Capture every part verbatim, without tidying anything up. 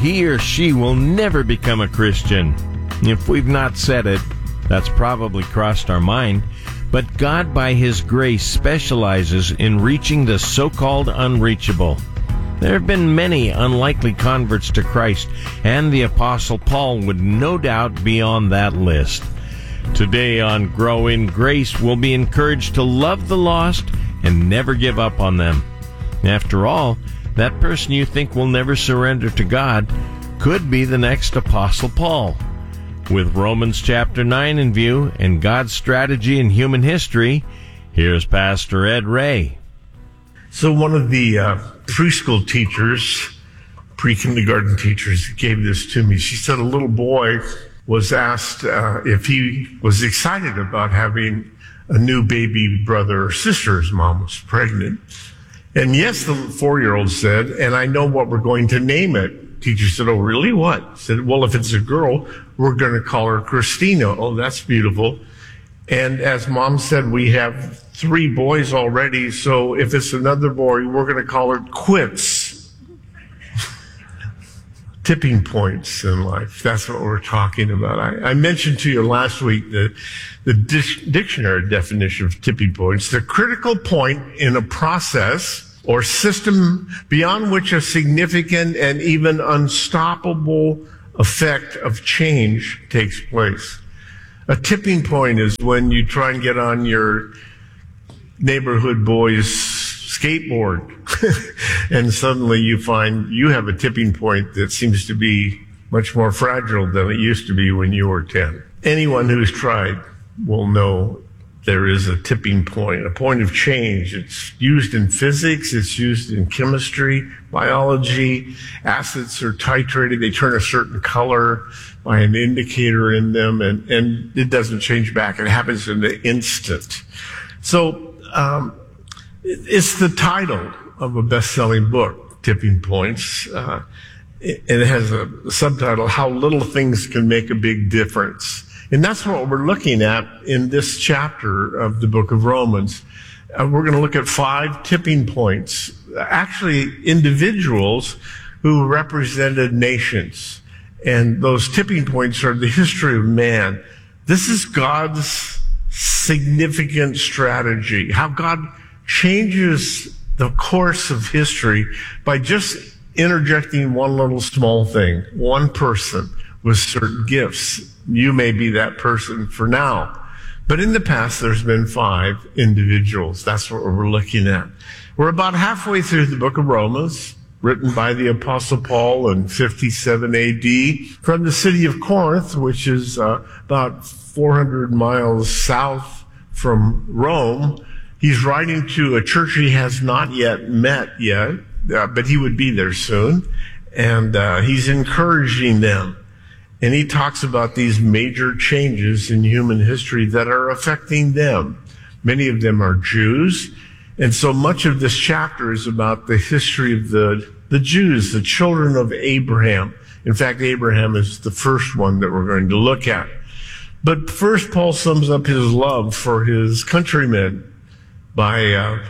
he or she will never become a Christian. If we've not said it, that's probably crossed our mind. But God, by His grace, specializes in reaching the so-called unreachable. There have been many unlikely converts to Christ, and the Apostle Paul would no doubt be on that list. Today on Grow in Grace, we'll be encouraged to love the lost and never give up on them. After all, that person you think will never surrender to God could be the next Apostle Paul. With Romans chapter nine in view and God's strategy in human history, here's Pastor Ed Ray. So one of the uh, preschool teachers, pre-kindergarten teachers, gave this to me. She said a little boy was asked uh, if he was excited about having a new baby brother or sister. His mom was pregnant. And yes, the four-year-old said, and I know what we're going to name it. Teacher said, oh, really? What? Said, well, if it's a girl, we're going to call her Christina. Oh, that's beautiful. And as Mom said, we have three boys already, so if it's another boy, we're going to call her Quits. Tipping points in life. That's what we're talking about. I, I mentioned to you last week the, the dic- dictionary definition of tipping points. The critical point in a process or system beyond which a significant and even unstoppable effect of change takes place. A tipping point is when you try and get on your neighborhood boy's skateboard and suddenly you find you have a tipping point that seems to be much more fragile than it used to be when you were ten. Anyone who's tried will know there is a tipping point, a point of change. It's used in physics, it's used in chemistry, biology. Acids are titrated, they turn a certain color by an indicator in them, and, and it doesn't change back. It happens in an instant. So um, it's the title of a best-selling book, Tipping Points. Uh, it, it has a subtitle, How Little Things Can Make a Big Difference. And that's what we're looking at in this chapter of the book of Romans. Uh, we're going to look at five tipping points, actually individuals who represented nations. And those tipping points are the history of man. This is God's significant strategy, how God changes the course of history by just interjecting one little small thing, one person with certain gifts. You may be that person for now. But in the past, there's been five individuals. That's what we're looking at. We're about halfway through the book of Romans, written by the Apostle Paul in fifty-seven A D from the city of Corinth, which is uh, about four hundred miles south from Rome. He's writing to a church he has not yet met yet, uh, but he would be there soon. And uh, he's encouraging them. And he talks about these major changes in human history that are affecting them. Many of them are Jews. And so much of this chapter is about the history of the, the Jews, the children of Abraham. In fact, Abraham is the first one that we're going to look at. But first, Paul sums up his love for his countrymen by uh,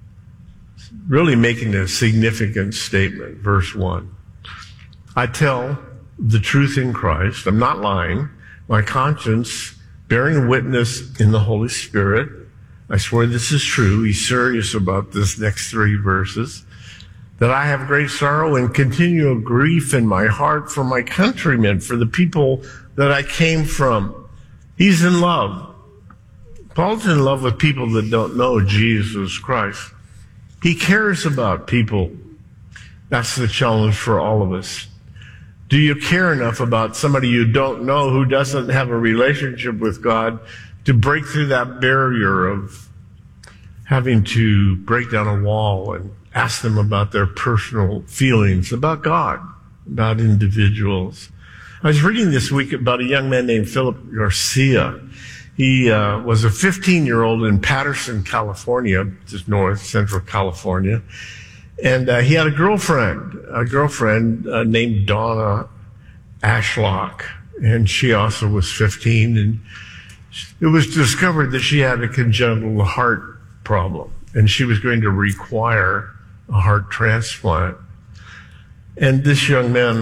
really making a significant statement. Verse one, I tell the truth in Christ. I'm not lying. My conscience bearing witness in the Holy Spirit. I swear this is true. He's serious about this next three verses. That I have great sorrow and continual grief in my heart for my countrymen, for the people that I came from. He's in love. Paul's in love with people that don't know Jesus Christ. He cares about people. That's the challenge for all of us. Do you care enough about somebody you don't know who doesn't have a relationship with God to break through that barrier of having to break down a wall and ask them about their personal feelings about God, about individuals? I was reading this week about a young man named Philip Garcia. He uh, was a fifteen-year-old in Patterson, California, just north, central California. And uh, he had a girlfriend, a girlfriend uh, named Donna Ashlock, and she also was fifteen. And it was discovered that she had a congenital heart problem, and she was going to require a heart transplant. And this young man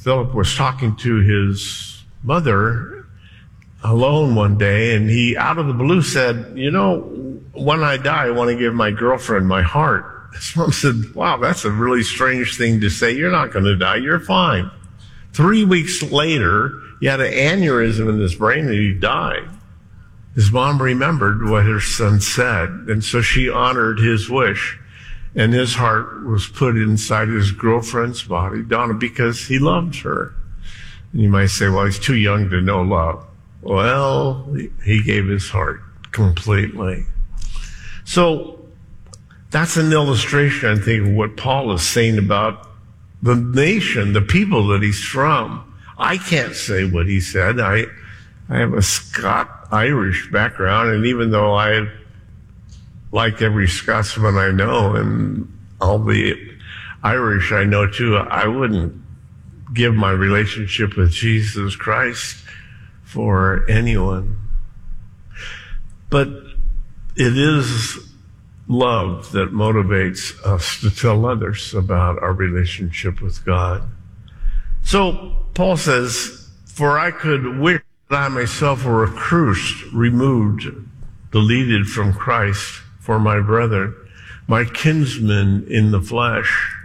Philip was talking to his mother alone one day, and he, out of the blue, said, you know, when I die, I want to give my girlfriend my heart. His mom said, wow, that's a really strange thing to say. You're not going to die. You're fine. Three weeks later, he had an aneurysm in his brain and he died. His mom remembered what her son said, and so she honored his wish. And his heart was put inside his girlfriend's body, Donna, because he loved her. And you might say, well, he's too young to know love. Well, he gave his heart completely. So that's an illustration, I think, of what Paul is saying about the nation, the people that he's from. I can't say what he said. I, I have a Scot-Irish background, and even though I like every Scotsman I know, and all the Irish I know too, I wouldn't give my relationship with Jesus Christ for anyone. But it is love that motivates us to tell others about our relationship with God. So Paul says, for I could wish that I myself were accursed, removed, deleted from Christ, for my brethren, my kinsmen in the flesh.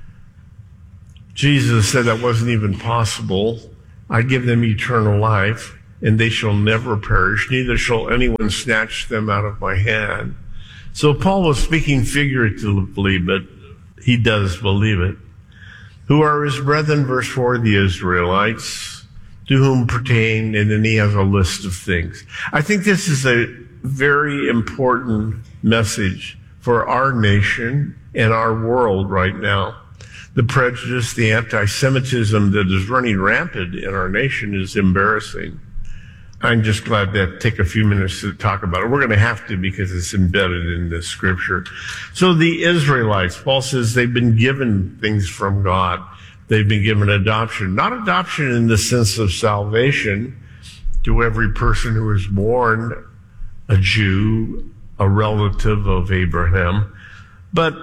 Jesus said that wasn't even possible. I give them eternal life, and they shall never perish, neither shall anyone snatch them out of my hand. So Paul was speaking figuratively, but he does believe it. Who are his brethren, verse four, the Israelites, to whom pertain, and then he has a list of things. I think this is a very important message for our nation and our world right now. The prejudice, the anti-Semitism that is running rampant in our nation is embarrassing. I'm just glad to take a few minutes to talk about it. We're going to have to because it's embedded in the scripture. So the Israelites, Paul says they've been given things from God. They've been given adoption. Not adoption in the sense of salvation to every person who is born a Jew, a relative of Abraham, but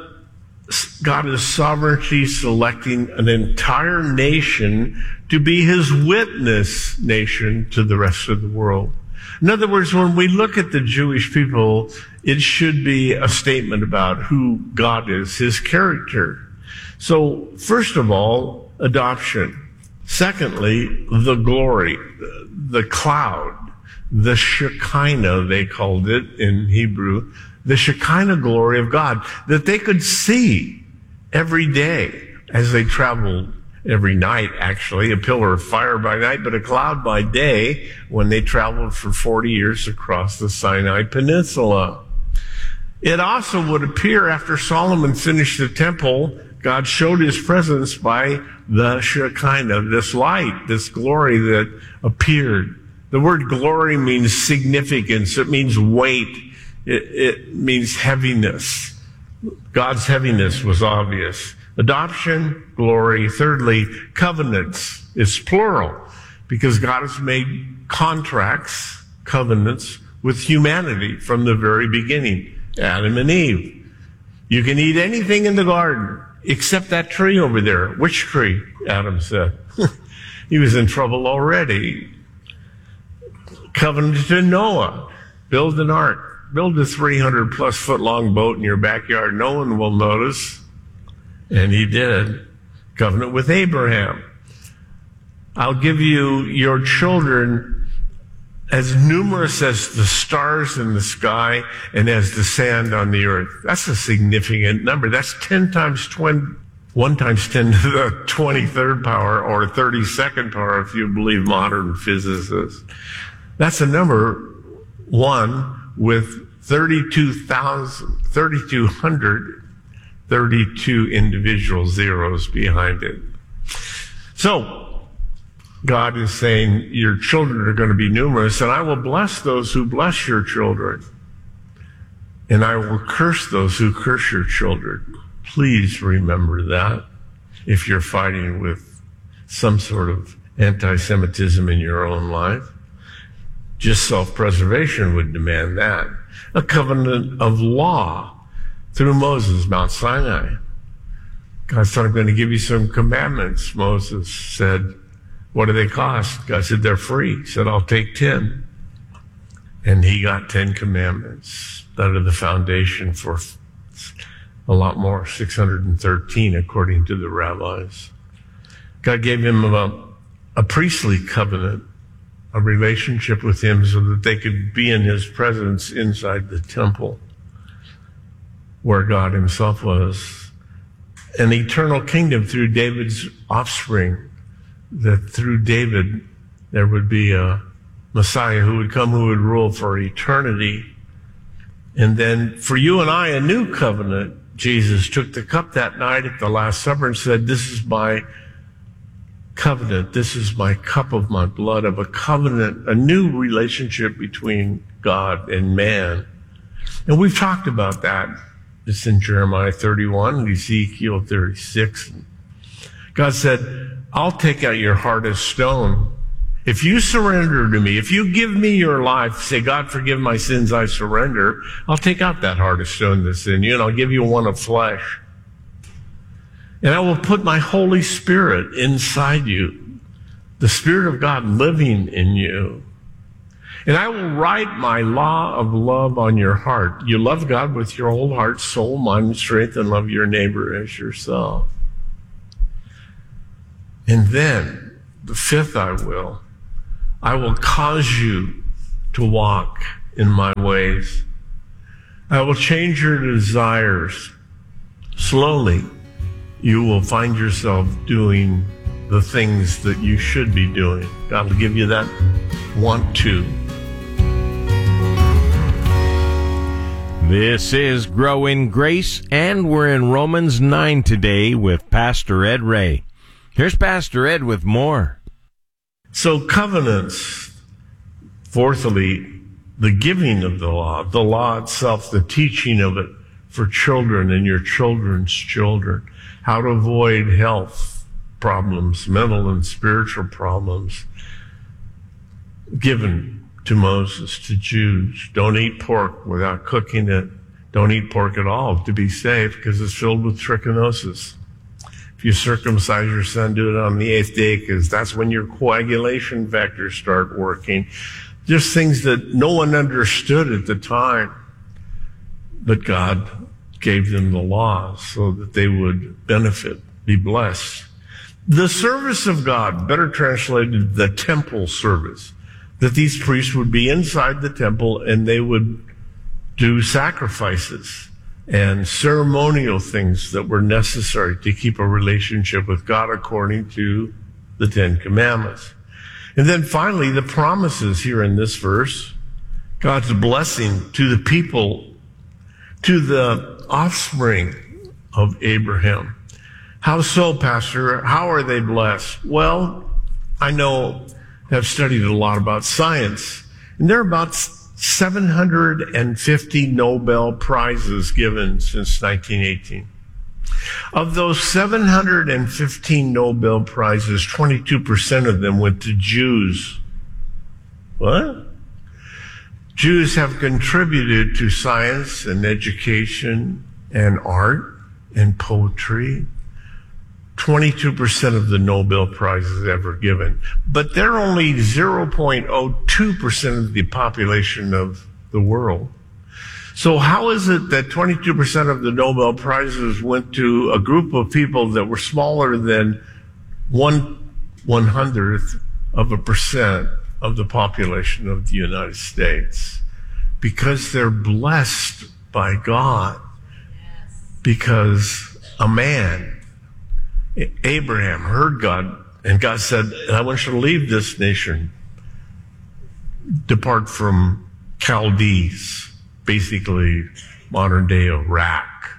God is sovereignly selecting an entire nation to be his witness nation to the rest of the world. In other words, when we look at the Jewish people, it should be a statement about who God is, his character. So, first of all, adoption. Secondly, the glory, the cloud. The Shekinah, they called it in Hebrew, the Shekinah glory of God, that they could see every day as they traveled, every night actually, a pillar of fire by night, but a cloud by day when they traveled for forty years across the Sinai Peninsula. It also would appear after Solomon finished the temple, God showed his presence by the Shekinah, this light, this glory that appeared. The word glory means significance. It means weight. It, it means heaviness. God's heaviness was obvious. Adoption, glory. Thirdly, covenants. It's plural because God has made contracts, covenants with humanity from the very beginning. Adam and Eve. You can eat anything in the garden except that tree over there. Which tree? Adam said. He was in trouble already. Covenant to Noah. Build an ark. Build a three hundred plus foot long boat in your backyard. No one will notice. And he did. Covenant with Abraham. I'll give you your children as numerous as the stars in the sky and as the sand on the earth. That's a significant number. That's ten times twenty, one times ten to the twenty-third power or thirty-second power if you believe modern physicists. That's a number one with thirty-two thousand, thirty-two hundred, thirty-two individual zeros behind it. So, God is saying, your children are going to be numerous, and I will bless those who bless your children, and I will curse those who curse your children. Please remember that if you're fighting with some sort of anti-Semitism in your own life. Just self-preservation would demand that. A covenant of law through Moses, Mount Sinai. God said, I'm going to give you some commandments. Moses said, what do they cost? God said, they're free. He said, I'll take ten. And he got ten commandments that are the foundation for a lot more, six hundred thirteen, according to the rabbis. God gave him a, a priestly covenant, a relationship with him so that they could be in his presence inside the temple where God himself was. An eternal kingdom through David's offspring, that through David there would be a Messiah who would come, who would rule for eternity. And then for you and I, a new covenant. Jesus took the cup that night at the Last Supper and said, this is my covenant. This is my cup of my blood, of a covenant, a new relationship between God and man. And we've talked about that. It's in Jeremiah thirty-one and Ezekiel thirty-six. God said, I'll take out your heart of stone. If you surrender to me, if you give me your life, say, God, forgive my sins, I surrender, I'll take out that heart of stone that's in you, and I'll give you one of flesh. And I will put my Holy Spirit inside you, the Spirit of God living in you. And I will write my law of love on your heart. You love God with your whole heart, soul, mind, and strength, and love your neighbor as yourself. And then, the fifth I will, I will cause you to walk in my ways. I will change your desires. Slowly, you will find yourself doing the things that you should be doing. God will give you that want to. This is Grow in Grace, and we're in Romans nine today with Pastor Ed Ray. Here's Pastor Ed with more. So covenants, fourthly, the giving of the law, the law itself, the teaching of it for children and your children's children, how to avoid health problems, mental and spiritual problems, given to Moses, to Jews. Don't eat pork without cooking it. Don't eat pork at all to be safe because it's filled with trichinosis. If you circumcise your son, do it on the eighth day because that's when your coagulation vectors start working. Just things that no one understood at the time. But God gave them the law so that they would benefit, be blessed. The service of God, better translated, the temple service, that these priests would be inside the temple and they would do sacrifices and ceremonial things that were necessary to keep a relationship with God according to the Ten Commandments. And then finally, the promises here in this verse, God's blessing to the people, to the offspring of Abraham. How so, Pastor? How are they blessed? Well, I know, I've studied a lot about science, and there are about seven hundred fifty Nobel Prizes given since nineteen eighteen. Of those seven hundred fifteen Nobel Prizes, twenty-two percent of them went to Jews. What? Jews have contributed to science and education and art and poetry. twenty-two percent of the Nobel Prizes ever given. But they're only zero point zero two percent of the population of the world. So how is it that twenty-two percent of the Nobel Prizes went to a group of people that were smaller than one one hundredth of a percent of the population of the United States? Because they're blessed by God. Yes. Because a man, Abraham, heard God, and God said, I want you to leave this nation, depart from Chaldees, basically modern day Iraq.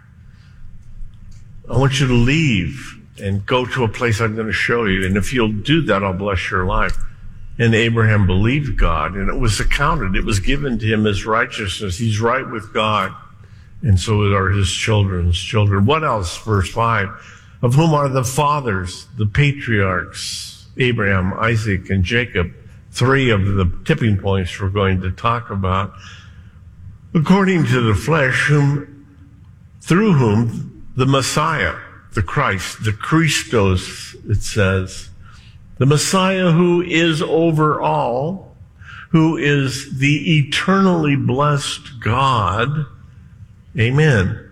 I want you to leave and go to a place I'm going to show you, and if you'll do that, I'll bless your life. And Abraham believed God, and it was accounted, it was given to him as righteousness. He's right with God, and so are his children's children. What else? Verse five. Of whom are the fathers, the patriarchs, Abraham, Isaac, and Jacob, three of the tipping points we're going to talk about, according to the flesh, whom, through whom the Messiah, the Christ, the Christos, it says, the Messiah who is over all, who is the eternally blessed God. Amen.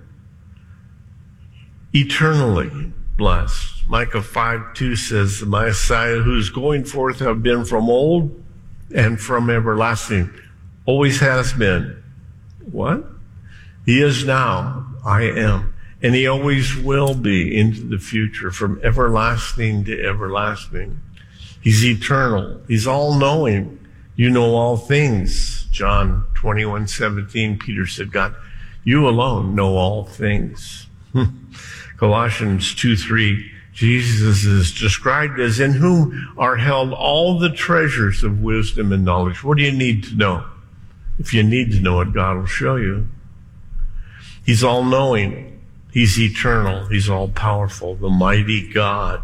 Eternally blessed. Micah five two says, the Messiah whose going forth have been from old and from everlasting. Always has been. What? He is now. I am. And he always will be into the future, from everlasting to everlasting. He's eternal. He's all-knowing. You know all things. John twenty-one seventeen, Peter said, God, you alone know all things. Colossians two three, Jesus is described as in whom are held all the treasures of wisdom and knowledge. What do you need to know? If you need to know it, God will show you. He's all-knowing. He's eternal. He's all-powerful, the mighty God.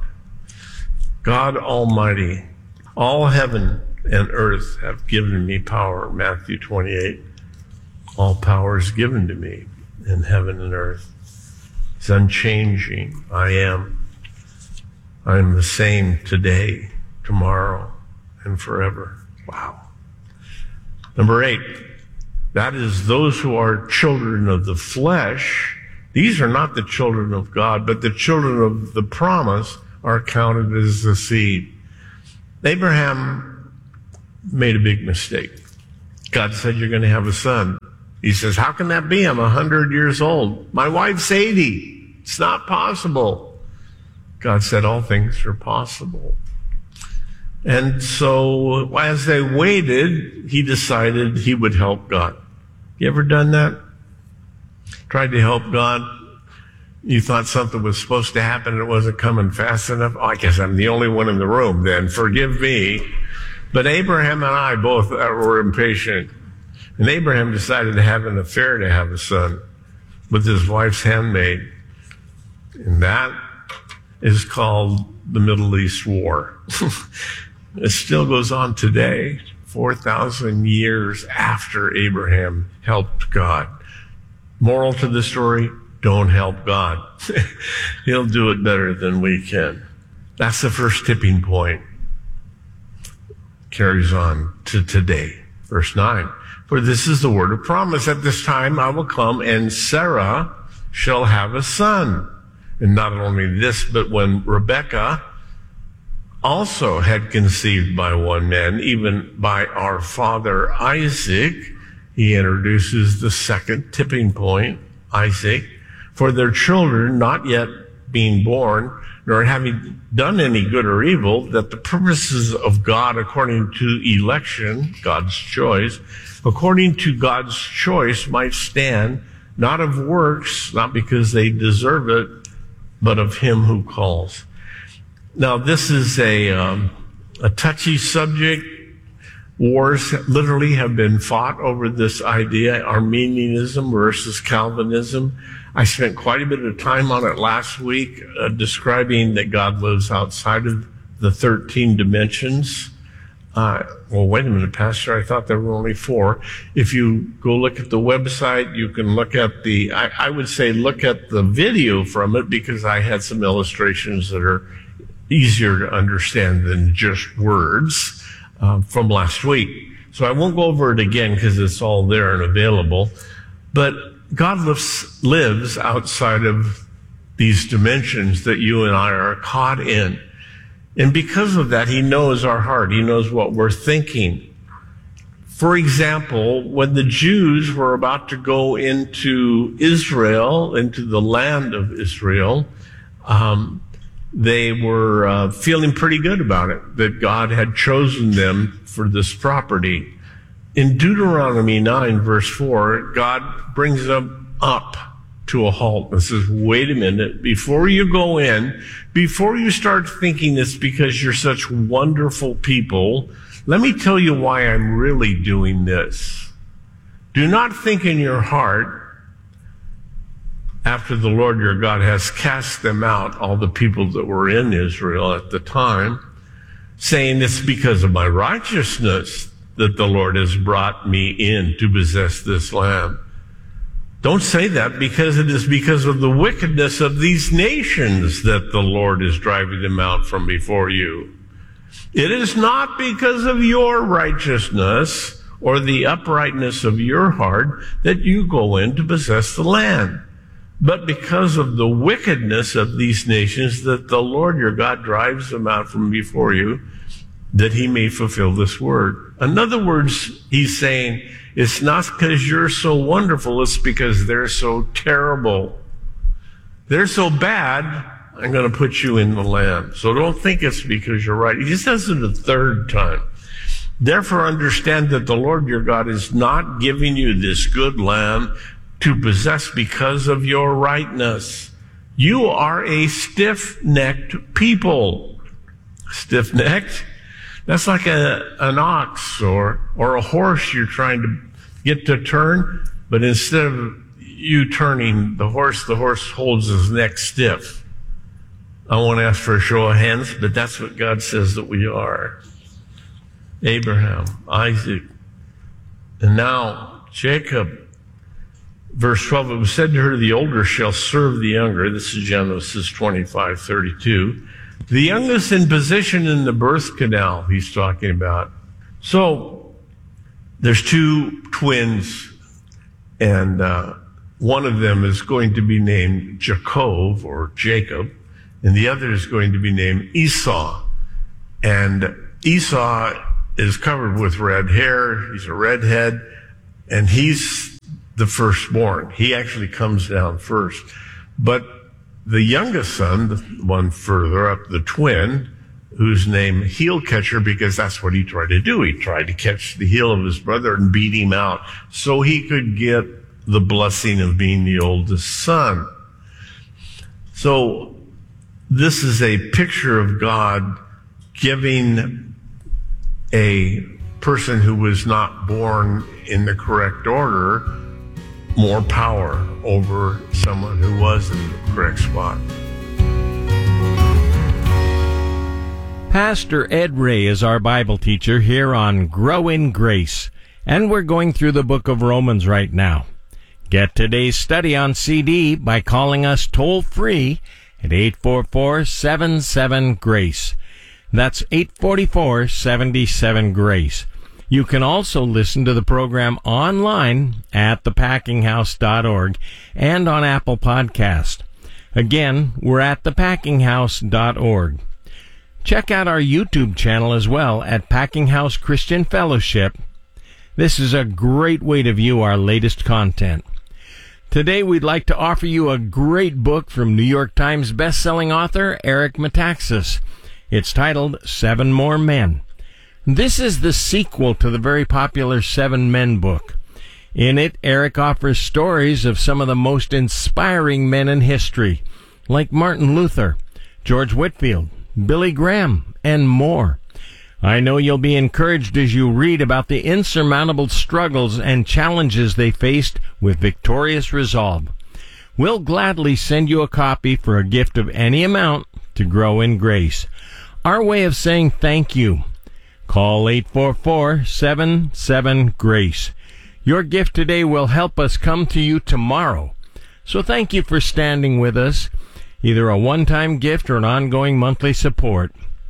God Almighty. All heaven and earth have given me power. Matthew twenty-eight. All power is given to me in heaven and earth. It's unchanging. I am. I am the same today, tomorrow, and forever. Wow. Number eight. That is those who are children of the flesh. These are not the children of God, but the children of the promise are counted as the seed. Abraham made a big mistake. God said, you're going to have a son. He says, how can that be? I'm one hundred years old. My wife's eighty. It's not possible. God said, all things are possible. And so as they waited, he decided he would help God. You ever done that? Tried to help God? You thought something was supposed to happen and it wasn't coming fast enough? Oh, I guess I'm the only one in the room then. Forgive me. But Abraham and I both were impatient. And Abraham decided to have an affair to have a son with his wife's handmaid. And that is called the Middle East War. It still goes on today, four thousand years after Abraham helped God. Moral to the story, don't help God. He'll do it better than we can. That's the first tipping point. Carries on to today. Verse nine. For this is the word of promise. At this time I will come, and Sarah shall have a son. And not only this, but when Rebekah also had conceived by one man, even by our father Isaac, he introduces the second tipping point, Isaac, for their children not yet being born, nor having done any good or evil, that the purposes of God according to election, God's choice, according to God's choice might stand, not of works, not because they deserve it, but of him who calls. Now, this is a, um, a touchy subject. Wars literally have been fought over this idea, Arminianism versus Calvinism. I spent quite a bit of time on it last week, uh, describing that God lives outside of the thirteen dimensions. Uh, well, wait a minute, Pastor, I thought there were only four. If you go look at the website, you can look at the, I, I would say look at the video from it, because I had some illustrations that are easier to understand than just words. Uh, from last week. So I won't go over it again because it's all there and available. But God lives, lives outside of these dimensions that you and I are caught in. And because of that, he knows our heart. He knows what we're thinking. For example, when the Jews were about to go into Israel, into the land of Israel, um, they were uh, feeling pretty good about it, that God had chosen them for this property. In Deuteronomy nine, verse four, God brings them up to a halt and says, wait a minute, before you go in, before you start thinking it's because you're such wonderful people, let me tell you why I'm really doing this. Do not think in your heart, after the Lord your God has cast them out, all the people that were in Israel at the time, saying it's because of my righteousness that the Lord has brought me in to possess this land. Don't say that, because it is because of the wickedness of these nations that the Lord is driving them out from before you. It is not because of your righteousness or the uprightness of your heart that you go in to possess the land, but because of the wickedness of these nations that the Lord your God drives them out from before you, that he may fulfill this word. In other words, he's saying, it's not because you're so wonderful, it's because they're so terrible. They're so bad, I'm going to put you in the land. So don't think it's because you're right. He says it a third time. Therefore understand that the Lord your God is not giving you this good land to possess because of your rightness. You are a stiff-necked people. Stiff-necked? That's like a, an ox or, or a horse you're trying to get to turn, but instead of you turning the horse, the horse holds his neck stiff. I won't ask for a show of hands, but that's what God says that we are. Abraham, Isaac, and now Jacob. Verse twelve, it was said to her, the older shall serve the younger. This is Genesis twenty-five thirty-two. The youngest in position in the birth canal, he's talking about. So, there's two twins, and uh, one of them is going to be named Jacob, or Jacob, and the other is going to be named Esau. And Esau is covered with red hair, he's a redhead, and he's the firstborn. He actually comes down first. But the youngest son, the one further up, the twin, whose name heel catcher, because that's what he tried to do. He tried to catch the heel of his brother and beat him out so he could get the blessing of being the oldest son. So this is a picture of God giving a person who was not born in the correct order more power over someone who was in the correct spot. Pastor Ed Ray is our Bible teacher here on Grow in Grace, and we're going through the book of Romans right now. Get today's study on C D by calling us toll-free at eight four four, seven seven, GRACE. That's eight four four, seven seven, GRACE. You can also listen to the program online at the packing house dot org and on Apple Podcast. Again, we're at the packing house dot org. Check out our YouTube channel as well at Packing House Christian Fellowship. This is a great way to view our latest content. Today we'd like to offer you a great book from New York Times best-selling author Eric Metaxas. It's titled Seven More Men. This is the sequel to the very popular Seven Men book. In it, Eric offers stories of some of the most inspiring men in history, like Martin Luther, George Whitefield, Billy Graham, and more. I know you'll be encouraged as you read about the insurmountable struggles and challenges they faced with victorious resolve. We'll gladly send you a copy for a gift of any amount to grow in grace. Our way of saying thank you. Call eight four four, seven seven, GRACE. Your gift today will help us come to you tomorrow. So thank you for standing with us, either a one-time gift or an ongoing monthly support.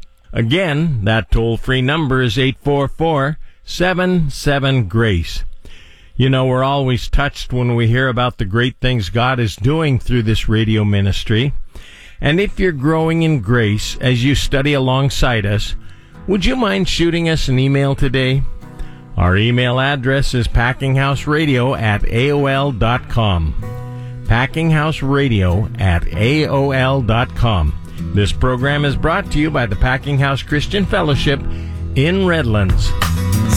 Again, that toll-free number is eight four four, seven seven, GRACE. You know, we're always touched when we hear about the great things God is doing through this radio ministry. And if you're growing in grace as you study alongside us, would you mind shooting us an email today? Our email address is packinghouseradio at A O L dot com. packinghouseradio at A O L dot com. This program is brought to you by the Packing House Christian Fellowship in Redlands.